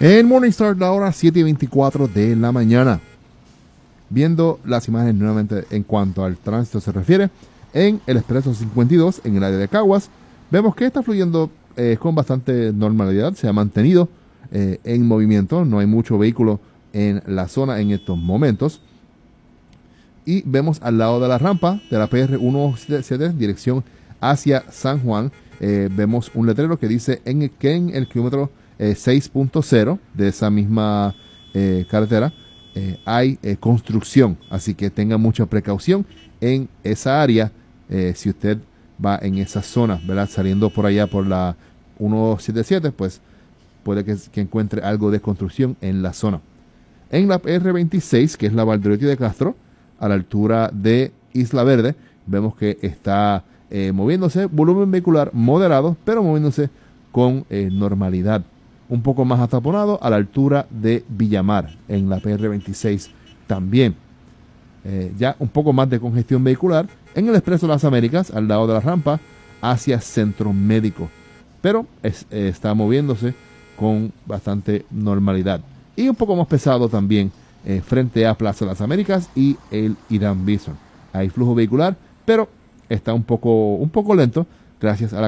En Morningstar, la hora 7:24 de la mañana. Viendo las imágenes nuevamente en cuanto al tránsito se refiere, en el Expreso 52, en el área de Caguas, vemos que está fluyendo con bastante normalidad, se ha mantenido en movimiento, no hay mucho vehículo en la zona en estos momentos. Y vemos al lado de la rampa de la PR 177, dirección hacia San Juan, vemos un letrero que dice que en el kilómetro 6.0 de esa misma carretera hay construcción, así que tenga mucha precaución en esa área si usted va en esa zona, ¿verdad? Saliendo por allá por la 177, pues puede que encuentre algo de construcción en la zona. En la R26, que es la Valdoriotti de Castro, a la altura de Isla Verde, vemos que está moviéndose, volumen vehicular moderado, pero moviéndose con normalidad. Un poco más ataponado a la altura de Villamar, en la PR26 también. Ya un poco más de congestión vehicular en el Expreso Las Américas, al lado de la rampa, hacia Centro Médico. Pero está moviéndose con bastante normalidad. Y un poco más pesado también frente a Plaza Las Américas y el Irán Bison. Hay flujo vehicular, pero está un poco lento gracias a la